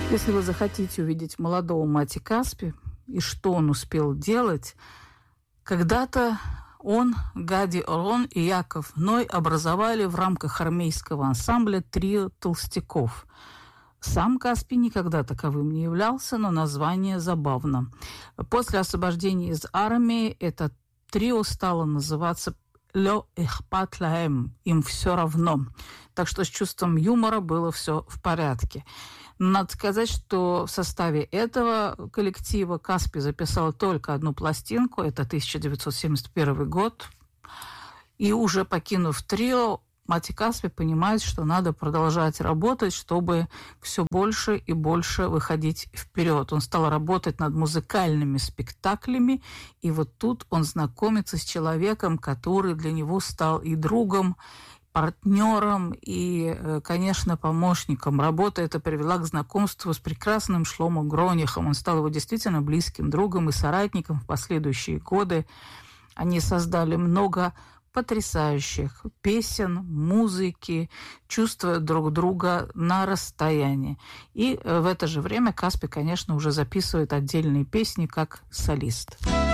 Если вы захотите увидеть молодого Мати Каспи и что он успел делать, когда-то он, Гади Орон и Яков Ной образовали в рамках армейского ансамбля трио толстяков. Сам Каспи никогда таковым не являлся, но название забавно. После освобождения из армии это трио стало называться «Лё эхпат лаэм» – «Им все равно». Так что с чувством юмора было все в порядке. Надо сказать, что в составе этого коллектива Каспи записал только одну пластинку, это 1971 год. И уже покинув трио, Мати Каспи понимает, что надо продолжать работать, чтобы все больше и больше выходить вперед. Он стал работать над музыкальными спектаклями, и вот тут он знакомится с человеком, который для него стал и другом, партнером и, конечно, помощником. Работа эта привела к знакомству с прекрасным Шломо Гронихом. Он стал его действительно близким другом и соратником в последующие годы. Они создали много потрясающих песен, музыки, чувствуя друг друга на расстоянии. И в это же время Каспи, конечно, уже записывает отдельные песни как солист.